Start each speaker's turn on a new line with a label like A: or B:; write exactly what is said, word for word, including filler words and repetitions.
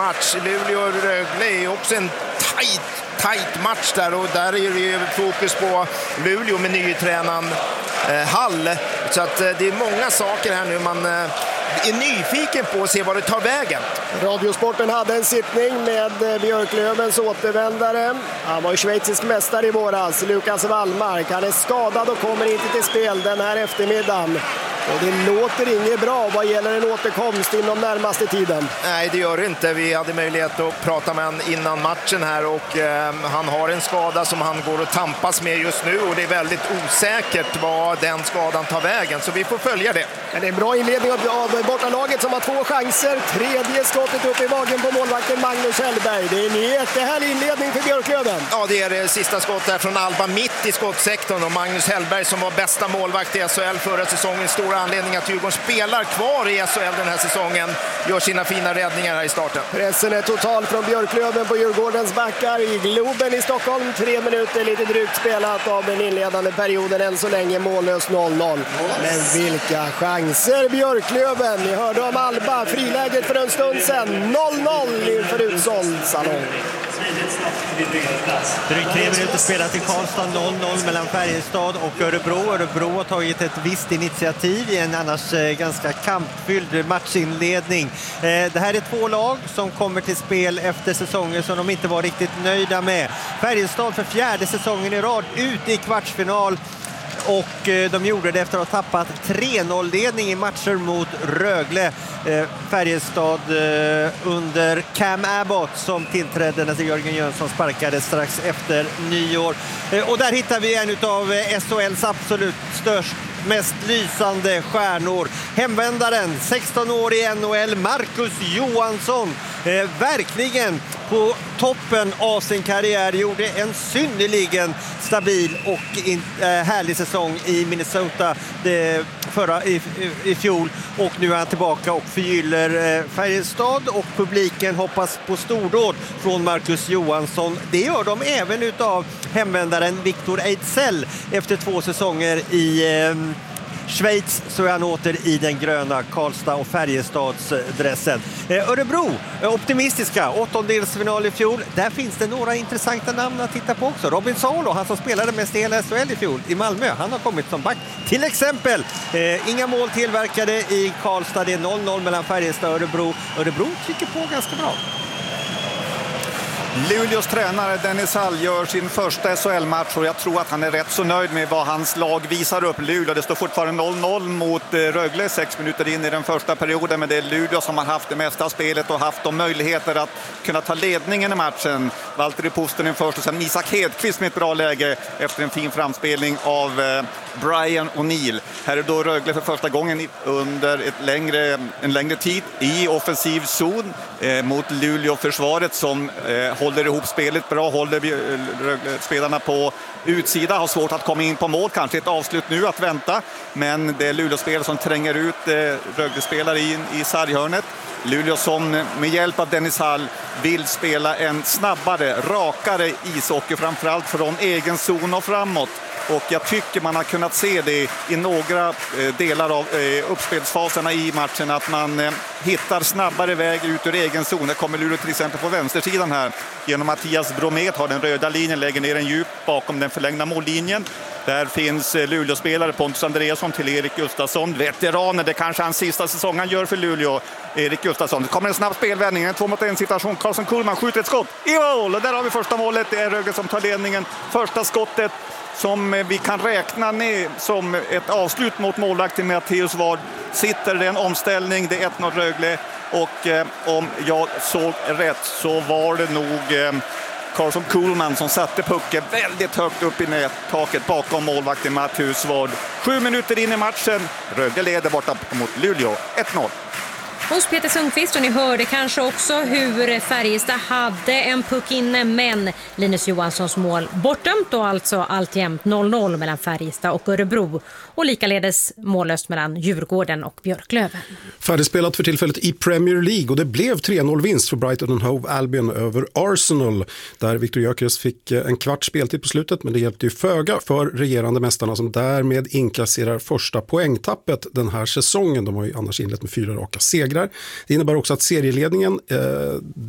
A: match. Luleå-Rögle är också en tajt, tajt match där, och där är det fokus på Luleå med nytränaren eh, Hall. Så att eh, det är många saker här nu man eh, är nyfiken på att se vad det tar vägen.
B: Radiosporten hade en sittning med Björklövens återvändare. Han var ju schweizisk mästare i våras, Lukas Wallmark. Han är skadad och kommer inte till spel den här eftermiddagen. Och det låter inget bra vad gäller en återkomst inom närmaste tiden.
A: Nej, det gör det inte. Vi hade möjlighet att prata med honom innan matchen här, och eh, han har en skada som han går att tampas med just nu, och det är väldigt osäkert vad den skadan tar vägen, så vi får följa det.
B: Men det är en bra inledning av bortalaget som har två chanser. Tredje skottet upp i magen på målvakten Magnus Hellberg. Det är en jättehärlig inledning för Björklöven.
A: Ja, det är det sista skottet här från Alba mitt i skottsektorn, och Magnus Hellberg som var bästa målvakt i S H L förra säsongen, stora anledning att Djurgården spelar kvar i S H L den här säsongen, gör sina fina räddningar här i starten.
B: Pressen är total från Björklöven på Djurgårdens backar i Globen i Stockholm. Tre minuter lite drygt spelat av den inledande perioden, än så länge mållös noll noll. Men vilka chanser Björklöven! Ni hörde om Alba, friläget för en stund sedan, noll noll inför utsåld salong.
C: Drygt tre minuter spelat i Karlstad, noll noll mellan Färjestad och Örebro. Örebro har tagit ett visst initiativ i en annars eh, ganska kampfylld matchinledning. Eh, det här är två lag som kommer till spel efter säsonger som de inte var riktigt nöjda med. Färjestad för fjärde säsongen i rad ut i kvartsfinal. Och eh, de gjorde det efter att ha tappat tre noll-ledning i matcher mot Rögle. Eh, Färjestad eh, under Cam Abbott som tillträdde när Jörgen Jönsson sparkade strax efter nyår. Eh, och där hittar vi en av S H L:s absolut störst, mest lysande stjärnor. Hemvändaren, sexton år i N H L, Marcus Johansson. Eh, verkligen på toppen av sin karriär, gjorde en synnerligen stabil och in, eh, härlig säsong i Minnesota det, förra, i, i, i fjol, och nu är han tillbaka och förgyller eh, Färjestad, och publiken hoppas på stordåd från Marcus Johansson. Det gör de även utav hemvändaren Victor Ejdsell efter två säsonger i eh, Schweiz, så är han åter i den gröna Karlstad och Färjestads dressen. Eh, Örebro, eh, optimistiska, åttondelsfinal i fjol. Där finns det några intressanta namn att titta på också. Robin Salo, han som spelade mest i hela S H L i fjol i Malmö, han har kommit som back. Till exempel, eh, inga mål tillverkade i Karlstad, det är noll noll mellan Färjestad och Örebro. Örebro trycker på ganska bra.
D: Luleås tränare Dennis Hall gör sin första S H L-match, och jag tror att han är rätt så nöjd med vad hans lag visar upp. Luleå, det står fortfarande noll noll mot Rögle sex minuter in i den första perioden, men det är Luleå som har haft det mesta av spelet och haft de möjligheter att kunna ta ledningen i matchen. Valtteri Puustinen först, och sen Isak Hedqvist med ett bra läge efter en fin framspelning av eh, Brian O'Neill. Här är då Rögle för första gången under ett längre, en längre tid i offensiv zon eh, mot Luleå-försvaret som eh, håller ihop spelet bra, håller Rögle spelarna på utsida, har svårt att komma in på mål, kanske ett avslut nu att vänta, men det är Luleå-spelare som tränger ut eh, Rögle-spelare in i sarghörnet. Luleå som med hjälp av Dennis Hall vill spela en snabbare, rakare ishockey, framförallt från egen zon och framåt. Och jag tycker man har kunnat se det i några eh, delar av eh, uppspelsfaserna i matchen, att man eh, hittar snabbare väg ut ur egen zon. Det kommer Luleå till exempel på vänstersidan här genom Mattias Bromet, har den röda linjen, lägger ner en djup bakom den förlängda mållinjen. Där finns eh, Luleå-spelare Pontus Andreasson till Erik Gustafsson, veteranen, det kanske hans sista säsong han gör för Luleå. Erik Gustafsson, det kommer en snabb spelvändning, en två mot en situation, Karlsson Kuhlman skjuter ett skott i mål, och där har vi första målet. Det är Rögle som tar ledningen, första skottet som vi kan räkna ner som ett avslut mot målvakten Matteus Ward. Sitter det en omställning, det är ett noll Rögle, och eh, om jag såg rätt så var det nog eh, Karlsson Kuhlman som satte pucken väldigt högt upp i nättaket bakom målvakten Matteus Ward. Sju minuter in i matchen, Rögle leder borta mot Luleå, ett noll.
E: Hos Peter Sundqvist, och ni hörde kanske också hur Färjestad hade en puck inne, men Linus Johanssons mål bortdömt, och alltså alltjämt noll noll mellan Färjestad och Örebro, och likaledes mållöst mellan Djurgården och Björklöven.
F: Färdigspelat för tillfället i Premier League, och det blev tre noll vinst för Brighton and Hove Albion över Arsenal, där Viktor Gyökeres fick en kvart speltid på slutet, men det hjälpte ju föga för regerande mästarna som därmed inkasserar första poängtappet den här säsongen. De har ju annars inlett med fyra raka segrar. Det innebär också att serieledningen eh,